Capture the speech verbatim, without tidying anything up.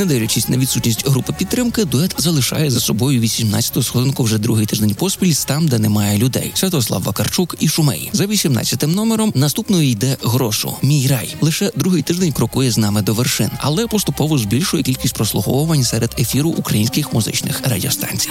Не дивлячись на відсутність групи підтримки, дует залишає за собою вісімнадцяту сходинку вже другий тиждень поспіль там, де немає людей. Святослав Вакарчук і Шумей. За вісімнадцятим номером наступною йде Грошу «Мій рай». Лише другий тиждень крокує з нами до вершин, але поступово збільшує кількість прослуховувань серед ефіру українських музичних радіостанцій.